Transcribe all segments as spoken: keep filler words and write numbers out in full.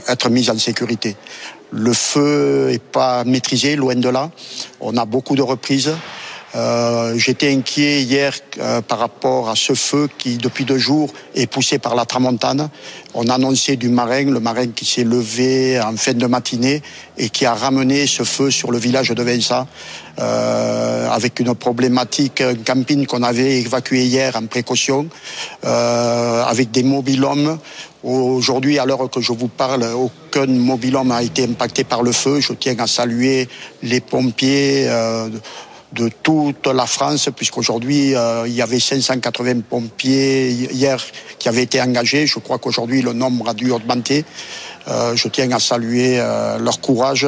être mis en sécurité. Le feu est pas maîtrisé, loin de là. On a beaucoup de reprises. Euh, j'étais inquiet hier euh, par rapport à ce feu qui, depuis deux jours, est poussé par la tramontane. On a annoncé du marin, le marin qui s'est levé en fin de matinée et qui a ramené ce feu sur le village de Vinçat, euh, avec une problématique, un camping qu'on avait évacué hier en précaution, euh, avec des mobil-hommes. Aujourd'hui, à l'heure que je vous parle, aucun mobil-homme n'a été impacté par le feu. Je tiens à saluer les pompiers euh, de toute la France, puisqu'aujourd'hui, euh, il y avait cinq cent quatre-vingts pompiers hier qui avaient été engagés. Je crois qu'aujourd'hui, le nombre a dû augmenter. Euh, je tiens à saluer euh, leur courage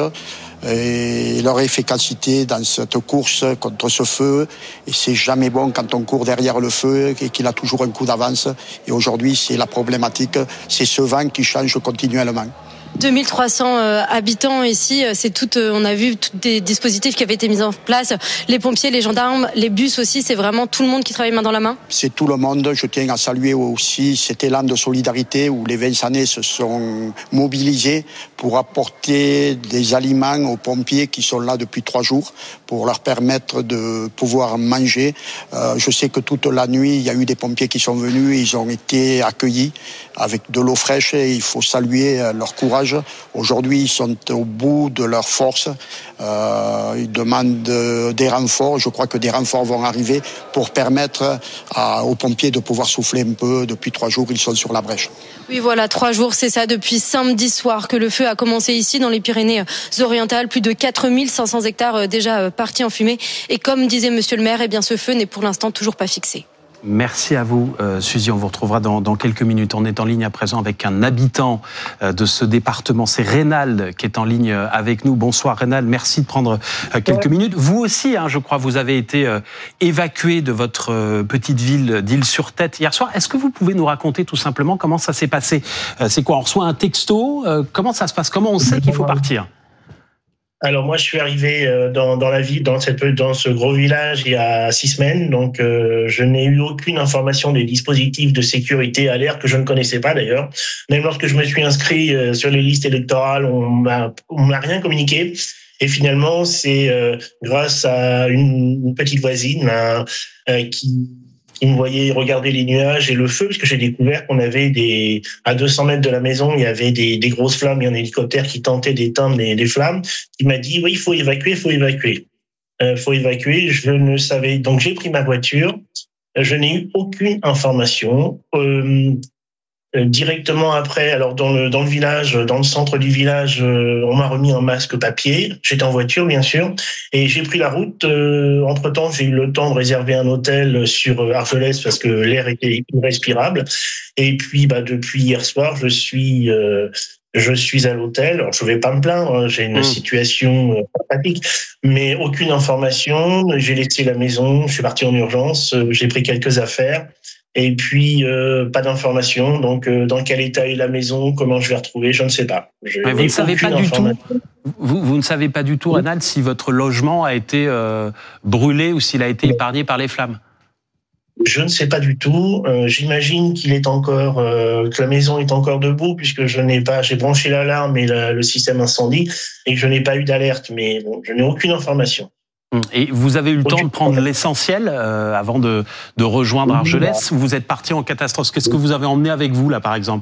et leur efficacité dans cette course contre ce feu. Et c'est jamais bon quand on court derrière le feu et qu'il a toujours un coup d'avance. Et aujourd'hui, c'est la problématique. C'est ce vent qui change continuellement. deux mille trois cents euh, habitants ici, c'est tout, euh, on a vu tous des dispositifs qui avaient été mis en place, les pompiers, les gendarmes, les bus aussi, c'est vraiment tout le monde qui travaille main dans la main. C'est tout le monde, je tiens à saluer aussi cet élan de solidarité où les Vinçanais se sont mobilisés pour apporter des aliments aux pompiers qui sont là depuis trois jours pour leur permettre de pouvoir manger. Euh, je sais que toute la nuit, il y a eu des pompiers qui sont venus, ils ont été accueillis avec de l'eau fraîche et il faut saluer leur courage. Aujourd'hui, ils sont au bout de leur force. Euh, ils demandent des renforts. Je crois que des renforts vont arriver pour permettre à, aux pompiers de pouvoir souffler un peu. Depuis trois jours, ils sont sur la brèche. Oui, voilà, trois jours, c'est ça. Depuis samedi soir que le feu a commencé ici dans les Pyrénées-Orientales. Plus de quatre mille cinq cents hectares déjà partis en fumée. Et comme disait Monsieur le maire, eh bien, ce feu n'est pour l'instant toujours pas fixé. Merci à vous, euh, Suzy. On vous retrouvera dans, dans quelques minutes. On est en ligne à présent avec un habitant euh, de ce département. C'est Reynald qui est en ligne avec nous. Bonsoir, Reynald. Merci de prendre euh, quelques ouais. minutes. Vous aussi, hein, je crois, vous avez été euh, évacué de votre euh, petite ville d'Isle-sur-Tête hier soir. Est-ce que vous pouvez nous raconter tout simplement comment ça s'est passé ? euh, C'est quoi ? On reçoit un texto ? euh, Comment ça se passe ? Comment on sait qu'il faut partir ? Alors moi, je suis arrivé dans, dans la ville, dans, cette, dans ce gros village il y a six semaines, donc euh, je n'ai eu aucune information des dispositifs de sécurité à l'air que je ne connaissais pas d'ailleurs. Même lorsque je me suis inscrit euh, sur les listes électorales, on m'a, on m'a rien communiqué. Et finalement, c'est euh, grâce à une, une petite voisine hein, euh, qui qui me voyait regarder les nuages et le feu, parce que j'ai découvert qu'on avait des, à deux cents mètres de la maison, il y avait des, des grosses flammes, il y a un hélicoptère qui tentait d'éteindre les, les flammes. Il m'a dit, oui, il faut évacuer, il faut évacuer. Euh, faut évacuer. Je ne savais, donc j'ai pris ma voiture. Je n'ai eu aucune information. Euh, Directement après, alors dans le dans le village, dans le centre du village, euh, on m'a remis un masque papier. J'étais en voiture, bien sûr, et j'ai pris la route. Euh, entre-temps, j'ai eu le temps de réserver un hôtel sur Argelès parce que l'air était irrespirable. Et puis, bah depuis hier soir, je suis euh, je suis à l'hôtel. Alors, je vais pas me plaindre, hein, j'ai une mmh. situation euh, pratique, mais aucune information. J'ai laissé la maison, je suis parti en urgence, euh, j'ai pris quelques affaires. Et puis, euh, pas d'informations. Donc, euh, dans quel état est la maison, comment je vais retrouver, je ne sais pas. Je vous ne savez pas du tout. Vous, vous ne savez pas du tout, Reynald, si votre logement a été euh, brûlé ou s'il a été épargné par les flammes. Je ne sais pas du tout. Euh, j'imagine qu'il est encore, euh, que la maison est encore debout puisque je n'ai pas, j'ai branché l'alarme et la, le système incendie et que je n'ai pas eu d'alerte. Mais bon, je n'ai aucune information. Et vous avez eu le temps de prendre l'essentiel euh, avant de, de rejoindre Argelès. Vous êtes parti en catastrophe. Qu'est-ce que vous avez emmené avec vous, là, par exemple ?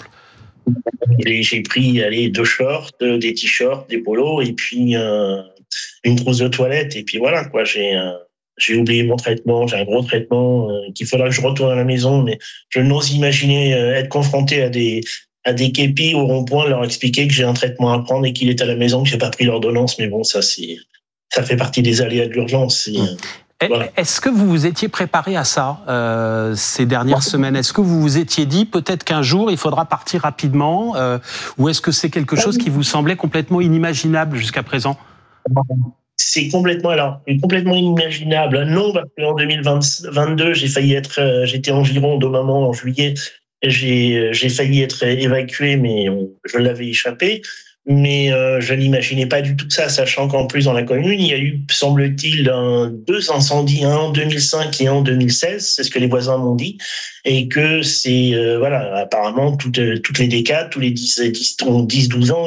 J'ai pris allez, deux shorts, des t-shirts, des polos, et puis euh, une trousse de toilette. Et puis voilà, quoi. J'ai, euh, j'ai oublié mon traitement. J'ai un gros traitement euh, qu'il faudra que je retourne à la maison. Mais je n'ose imaginer euh, être confronté à des à des képis au rond-point, leur expliquer que j'ai un traitement à prendre et qu'il est à la maison, que j'ai pas pris l'ordonnance. Mais bon, ça c'est... Ça fait partie des aléas de l'urgence. Et, euh, voilà. Est-ce que vous vous étiez préparé à ça euh, ces dernières semaines ? Est-ce que vous vous étiez dit peut-être qu'un jour il faudra partir rapidement euh, ou est-ce que c'est quelque chose qui vous semblait complètement inimaginable jusqu'à présent ? C'est complètement alors complètement inimaginable. Non, parce qu'en deux mille vingt-deux, j'ai failli être, euh, j'étais en Gironde au moment en juillet, j'ai j'ai failli être évacué, mais on, je l'avais échappé. Mais euh, je n'imaginais pas du tout ça, sachant qu'en plus dans la commune, il y a eu, semble-t-il, un, deux incendies, un en deux mille cinq et un en deux mille seize, c'est ce que les voisins m'ont dit, et que c'est, euh, voilà, apparemment, toutes, toutes les décades, tous les dix, dix, douze ans,